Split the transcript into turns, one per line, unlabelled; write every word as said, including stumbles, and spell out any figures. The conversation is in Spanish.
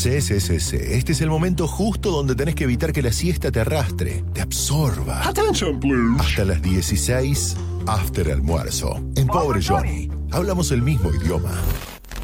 Sí, sí, sí, sí. Este es el momento justo donde tenés que evitar que la siesta te arrastre, te absorba.
Attention, please.
Hasta las dieciséis, after almuerzo. En Pobre Johnny, hablamos el mismo idioma.